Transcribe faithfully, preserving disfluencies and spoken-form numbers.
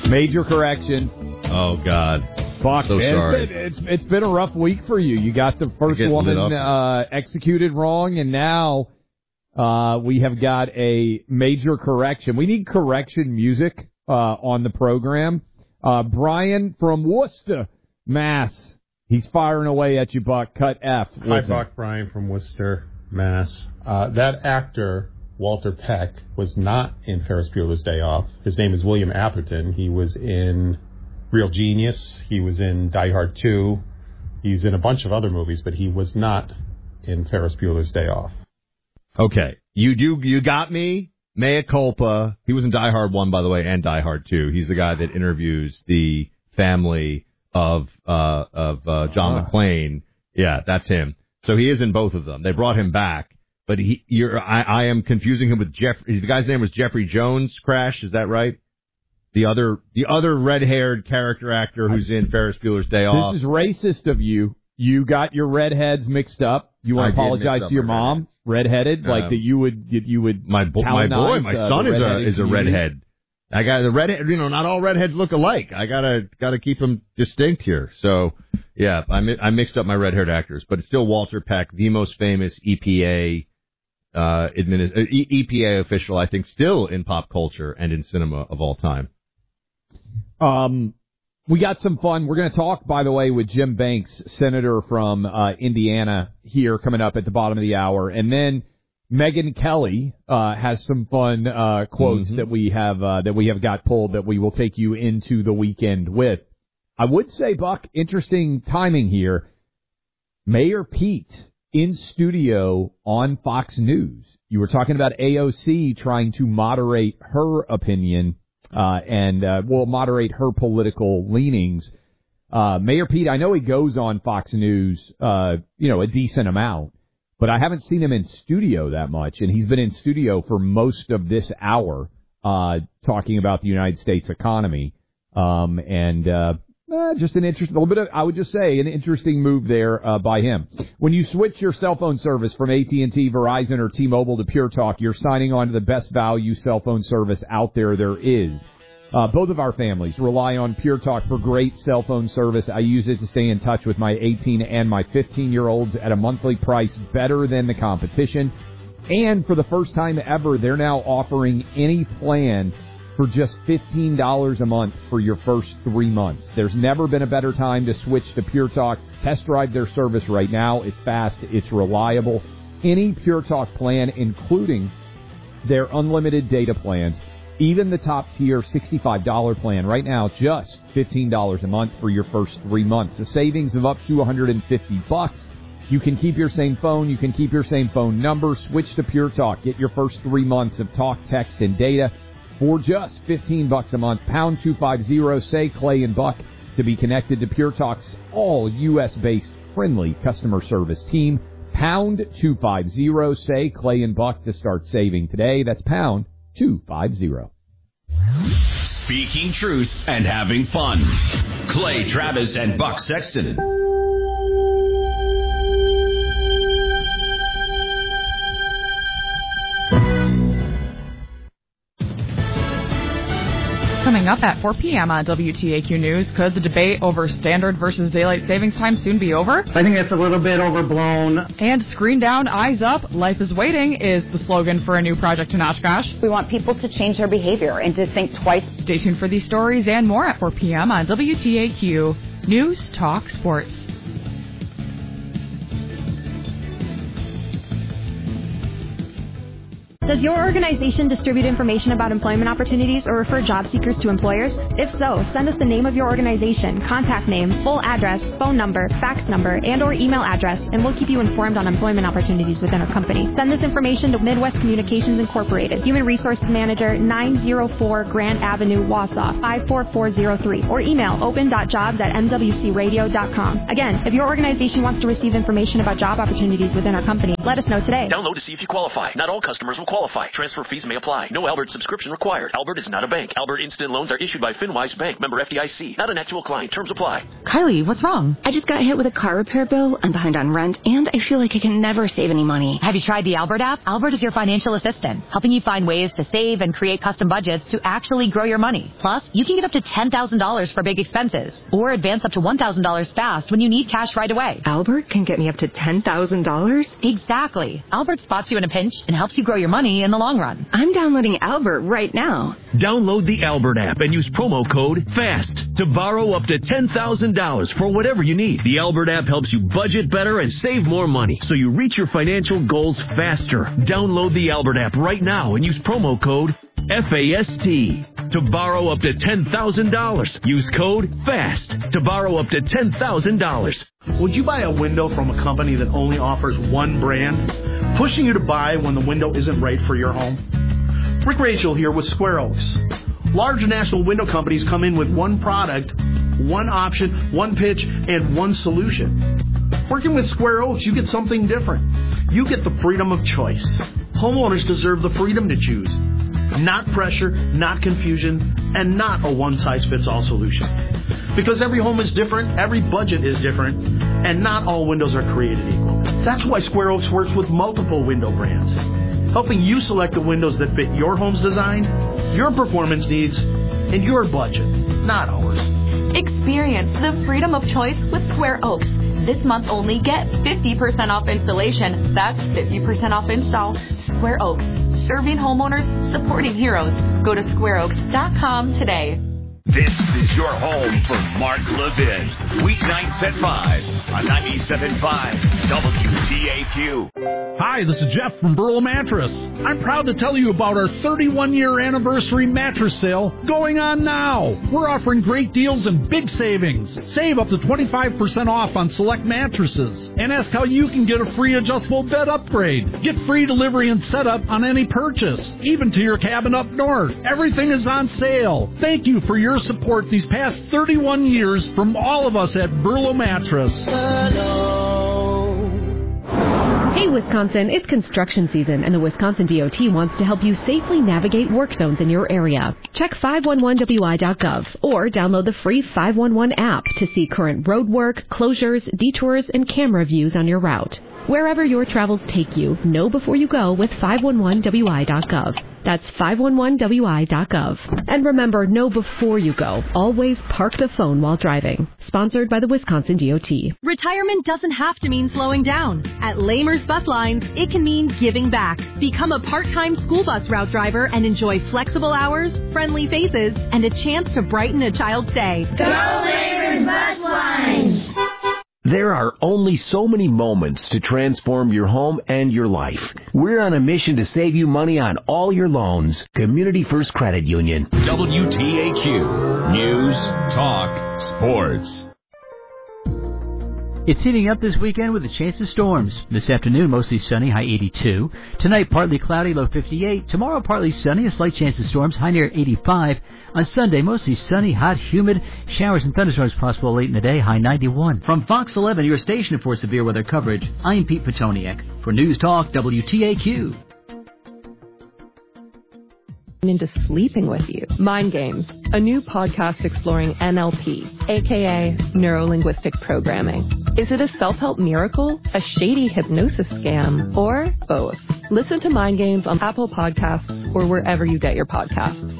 Major correction. Oh, God. Fuck, so man. sorry. It's, it's, it's been a rough week for you. You got the first woman uh, executed wrong, and now uh, we have got a major correction. We need correction music uh, on the program. Uh, Brian from Worcester, Mass. He's firing away at you, Buck. Cut F. Listen. Hi, Buck. Brian from Worcester, Mass. Uh, that actor, Walter Peck, was not in Ferris Bueller's Day Off. His name is William Atherton. He was in Real Genius. He was in Die Hard two. He's in a bunch of other movies, but he was not in Ferris Bueller's Day Off. Okay. You do. You got me. Mea culpa. He was in Die Hard one, by the way, and Die Hard two. He's the guy that interviews the family of uh, of uh, John Ah. McClane. Yeah, that's him. So he is in both of them. They brought him back, but he, you're, I, I am confusing him with Jeffrey. The guy's name was Jeffrey Jones. Crash, is that right? The other, the other red-haired character actor who's in Ferris Bueller's Day Off. This is racist of you. You got your redheads mixed up. You want I to did apologize mix to your up my mom, redheaded, like Um, that you would you, you would My bo- my boy, my uh, son the is a redheaded is a community. redhead. I got the redhead. You know, not all redheads look alike. I gotta gotta keep them distinct here. So, yeah, I mi- I mixed up my red-haired actors, but it's still Walter Peck, the most famous E P A uh, adminis- uh, E- E P A official, I think, still in pop culture and in cinema of all time. Um, we got some fun. We're going to talk, by the way, with Jim Banks, senator from uh, Indiana, here coming up at the bottom of the hour, and then Megyn Kelly uh, has some fun uh, quotes Mm-hmm. that we have uh, that we have got pulled that we will take you into the weekend with. I would say, Buck, interesting timing here. Mayor Pete in studio on Fox News. You were talking about A O C trying to moderate her opinion uh, and uh, will moderate her political leanings. Uh, Mayor Pete, I know he goes on Fox News, uh, you know, a decent amount. But I haven't seen him in studio that much, and he's been in studio for most of this hour uh, talking about the United States economy. Um, and uh, eh, just an interesting, a little bit of, I would just say, an interesting move there uh, by him. When you switch your cell phone service from A T and T, Verizon, or T-Mobile to Pure Talk, you're signing on to the best value cell phone service out there there is. Uh, both of our families rely on Pure Talk for great cell phone service. I use it to stay in touch with my eighteen and my fifteen-year-olds at a monthly price better than the competition. And for the first time ever, they're now offering any plan for just fifteen dollars a month for your first three months. There's never been a better time to switch to Pure Talk. Test drive their service right now. It's fast. It's reliable. Any Pure Talk plan, including their unlimited data plans, even the top-tier sixty-five dollars plan right now, just fifteen dollars a month for your first three months. A savings of up to one hundred fifty bucks. You can keep your same phone. You can keep your same phone number. Switch to Pure Talk. Get your first three months of talk, text, and data for just fifteen bucks a month. Pound two fifty, say Clay and Buck to be connected to Pure Talk's all U S-based friendly customer service team. Pound two fifty, say Clay and Buck to start saving today. That's pound two fifty. Speaking truth and having fun. Clay Travis and Buck Sexton. Coming up at four p.m. on W T A Q News, could the debate over standard versus daylight savings time soon be over? I think it's a little bit overblown. And screen down, eyes up, life is waiting is the slogan for a new project in Oshkosh. We want people to change their behavior and to think twice. Stay tuned for these stories and more at four p.m. on W T A Q News Talk Sports. Does your organization distribute information about employment opportunities or refer job seekers to employers? If so, send us the name of your organization, contact name, full address, phone number, fax number, and or email address, and we'll keep you informed on employment opportunities within our company. Send this information to Midwest Communications Incorporated, Human Resources Manager, nine oh four Grand Avenue, Wausau, five four four zero three, or email open dot jobs at m w c radio dot com. Again, if your organization wants to receive information about job opportunities within our company, let us know today. Download to see if you qualify. Not all customers will qualify. qualify. Transfer fees may apply. No Albert subscription required. Albert is not a bank. Albert Instant Loans are issued by FinWise Bank, member F D I C. Not an actual client. Terms apply. Kylie, what's wrong? I just got hit with a car repair bill. I'm behind on rent, and I feel like I can never save any money. Have you tried the Albert app? Albert is your financial assistant, helping you find ways to save and create custom budgets to actually grow your money. Plus, you can get up to ten thousand dollars for big expenses, or advance up to one thousand dollars fast when you need cash right away. Albert can get me up to ten thousand dollars? Exactly. Albert spots you in a pinch and helps you grow your money in the long run. I'm downloading Albert right now. Download the Albert app and use promo code FAST to borrow up to ten thousand dollars for whatever you need. The Albert app helps you budget better and save more money so you reach your financial goals faster. Download the Albert app right now and use promo code FAST to borrow up to ten thousand dollars. Use code FAST to borrow up to ten thousand dollars. Would you buy a window from a company that only offers one brand, pushing you to buy when the window isn't right for your home? Rick Rachel here with Square Oaks. Large national window companies come in with one product, one option, one pitch, and one solution. Working with Square Oaks, you get something different. You get the freedom of choice. Homeowners deserve the freedom to choose. Not pressure, not confusion, and not a one-size-fits-all solution. Because every home is different, every budget is different, and not all windows are created equal. That's why Square Oaks works with multiple window brands, helping you select the windows that fit your home's design, your performance needs, and your budget, not ours. Experience the freedom of choice with Square Oaks. This month only, get fifty percent off installation. That's fifty percent off install. Square Oaks, serving homeowners, supporting heroes. Go to square oaks dot com today. This is your home for Mark Levin. Weeknights at five on ninety-seven point five W T A Q. Hi, this is Jeff from Burl Mattress. I'm proud to tell you about our thirty-one year anniversary mattress sale going on now. We're offering great deals and big savings. Save up to twenty-five percent off on select mattresses. And ask how you can get a free adjustable bed upgrade. Get free delivery and setup on any purchase, even to your cabin up north. Everything is on sale. Thank you for your support these past thirty-one years from all of us at Burlo Mattress. Hey, Wisconsin, it's construction season, and the Wisconsin D O T wants to help you safely navigate work zones in your area. Check five one one W I dot gov or download the free five one one app to see current road work, closures, detours, and camera views on your route. Wherever your travels take you, know before you go with five one one W I dot gov. That's five one one W I dot gov. And remember, know before you go. Always park the phone while driving. Sponsored by the Wisconsin D O T. Retirement doesn't have to mean slowing down. At Lamers Bus Lines, it can mean giving back. Become a part-time school bus route driver and enjoy flexible hours, friendly faces, and a chance to brighten a child's day. Go Lamers Bus Lines! There are only so many moments to transform your home and your life. We're on a mission to save you money on all your loans. Community First Credit Union. W T A Q. News, talk, sports. It's heating up this weekend with a chance of storms. This afternoon, mostly sunny, high eighty-two. Tonight, partly cloudy, low fifty-eight. Tomorrow, partly sunny, a slight chance of storms, high near eighty-five. On Sunday, mostly sunny, hot, humid. Showers and thunderstorms possible late in the day, high ninety-one. From Fox eleven, your station for severe weather coverage, I'm Pete Petoniak. For News Talk, W T A Q. Into sleeping with you. Mind Games, a new podcast exploring N L P, aka neuro-linguistic programming. Is it a self-help miracle, a shady hypnosis scam, or both? Listen to Mind Games on Apple Podcasts or wherever you get your podcasts.